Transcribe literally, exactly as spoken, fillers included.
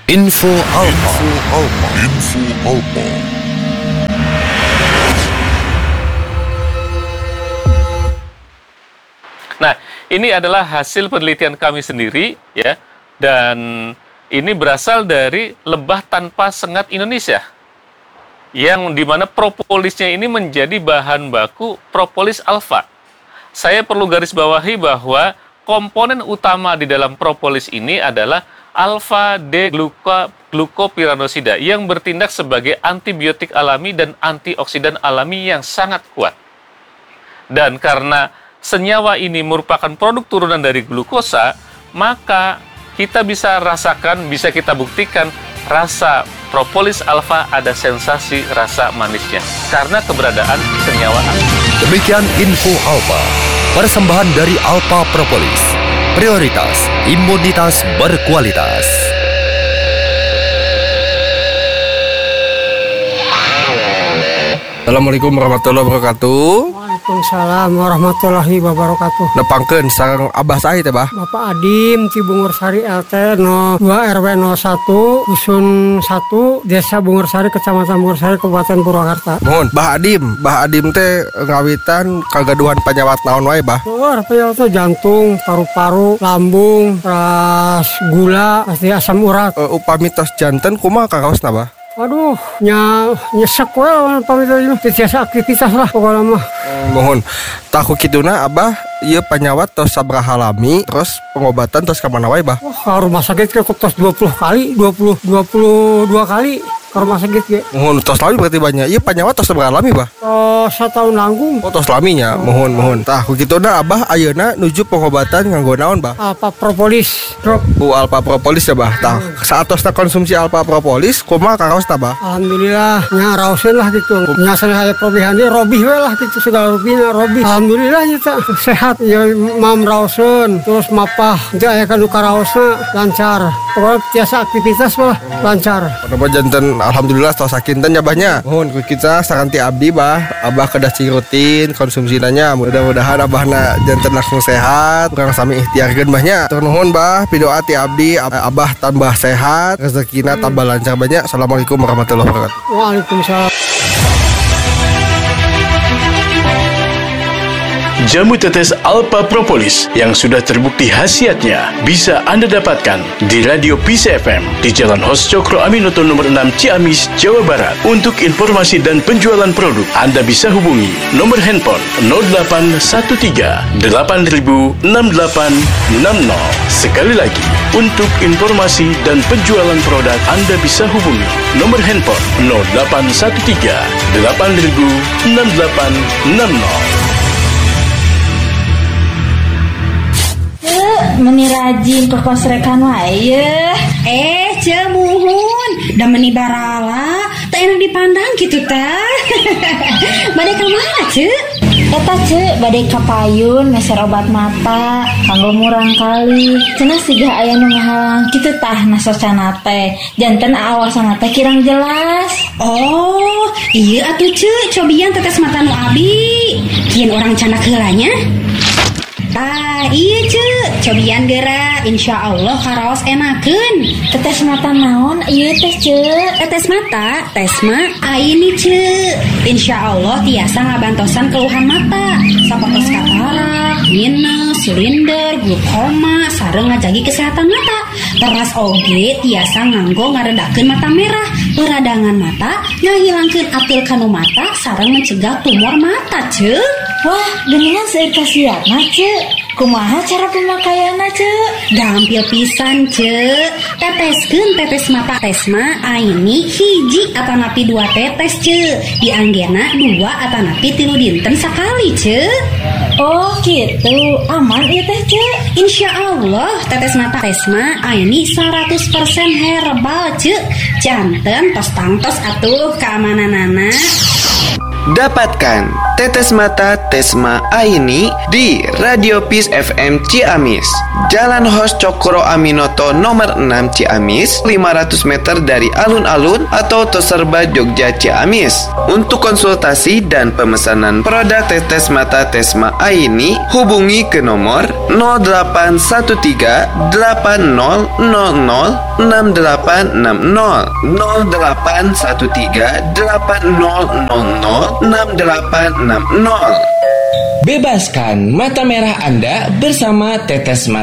Info Alpa. Info Alpa. Info Alpa. Nah, ini adalah hasil penelitian kami sendiri, ya, dan ini berasal dari Lebah Tanpa Sengat Indonesia, yang dimana propolisnya ini menjadi bahan baku propolis alfa. Saya perlu garis bawahi bahwa komponen utama di dalam propolis ini adalah alfa-D-glukopiranosida yang bertindak sebagai antibiotik alami dan antioksidan alami yang sangat kuat. Dan karena senyawa ini merupakan produk turunan dari glukosa, maka kita bisa rasakan, bisa kita buktikan rasa propolis alfa ada sensasi rasa manisnya karena keberadaan senyawa alfa. Demikian Info Alpa, persembahan dari Alpa Propolis. Prioritas imunitas berkualitas. Assalamualaikum warahmatullahi wabarakatuh. Waalaikumsalam warahmatullahi wabarakatuh. Nepangkeun sareng Abah saha teh, Bah? Bapak Adim Ci Bungursari L T nol dua R W nol satu Dusun satu Desa Bungursari Kecamatan Bungursari Kabupaten Purwakarta. Mohon Bah Adim, Bah Adim teh ngawitan kagaduhan panyawat naon wae, Bah? Oh, penyawat teh jantung, paru-paru, lambung, ras gula, pasti asam urat. Uh, upami tos janten kumaha karaosna, Bah? Aduh, nya nyesek we pamit tiasa aktivitas lah pokoknya mah. Mohon tahu kituna Abah ieu panyawat tos sabaraha lami terus pengobatan tos ka mana wae, Bah? Wah, ka rumah sakit ke tos dua puluh kali, dua puluh dua puluh dua kali ke rumah sakit ge. Mohon tos lami berarti banyak. Ieu panyawat tos sabaraha lami, Bah? Tos satahun langgung. Oh, tos laminya. Mohon mohon. Tah ku kituna Abah ayeuna nuju pengobatan nganggo naon, Bah? Alpa Propolis drop. Bu Alpa Propolis ya, Bah. Tah saatosna konsumsi Alpa Propolis kumaha karaosna, Bah? Alhamdulillah nya raoseun lah gitu. Nya saya probihan dia robih we lah gitu segala rubina robih. Alhamdulillah nya sehat ya mam raoseun terus mapah teu aya kanu karaosna lancar. Pokoknya tiasa aktivitas mah lancar. Pada janten alhamdulillah tos sakinten nya, Bahnya. Mohon ku kita saranti abdi, Bah. Abah kedah cing rutin konsumsinanya. Mudah-mudahan Abahna janten langsung sehat. Urang sami ikhtiarkeun, Bahnya. Tur nuhun, Bah. Pidoa ti abdi Abah tambah sehat, rezekina tambah lancar, Bahnya. Assalamualaikum warahmatullahi wabarakatuh. Waalaikumsalam. Jamu tetes Alpa Propolis yang sudah terbukti khasiatnya bisa Anda dapatkan di Radio Peace F M di Jalan Hos Cokro Aminoto nomor enam Ciamis, Jawa Barat. Untuk informasi dan penjualan produk, Anda bisa hubungi nomor handphone nol delapan satu tiga delapan nol enam delapan enam nol. Sekali lagi, untuk informasi dan penjualan produk, Anda bisa hubungi nomor handphone nol delapan satu tiga delapan nol enam delapan enam nol. Meni rajin ke kosrekan wae. Eh, cemuhun, da meni barala, tak enak dipandang gitu tah. Bade ka mana, Ceu? Eta Ceu, bade ka payun meser obat mata, kanggo murang kali. Cenah siga aya nu ngahalang kitu tah nasosana teh. Janten awasana teh kirang jelas. Oh, iya atuh Ceu, cobian tetes mata nu abi. Kieu orang canak heulanya. Ah iya Ceu, cobian geura, insya Allah karaos enakeun. Tetes mata naon ieu teh Ceu? Tetes mata, tes mah aini Ceu. Insya Allah tiasa ngabantosan keluhan mata sapertos katarak, minus, silinder, glukoma, sareng ngajagi kesehatan mata. Teras oge tiasa nganggo ngaredakeun mata merah, peradangan mata, ngahilangkeun atil kanu mata, sareng mencegah tumor mata Ceu. Wah, geuningan seueur kasiatna Ceu. Kumaha cara pemakaianna Ceu? Gampil pisan Ceu. Teteskeun tetes mata tesma aini hiji atanapi dua tetes Ceu. Dianggena dua atanapi tilu dinten sakali Ceu. Oh gitu, aman ieu teh Ceu. Insya Allah tetes mata tesma aini seratus persen herbal Ceu. Janten tos tangtos atuh keamananana. Dapatkan tetes mata Tesma Aini di Radio Peace F M Ciamis Jalan Hos Cokro Aminoto nomor enam Ciamis, lima ratus meter dari alun-alun atau Toserba Jogja Ciamis. Untuk konsultasi dan pemesanan produk tetes mata Tesma Aini, hubungi ke nomor nol delapan satu tiga delapan nol nol nol enam delapan enam nol nol delapan satu tiga delapan nol nol nol enam delapan enam nol. Bebaskan mata merah Anda bersama Tetes Mata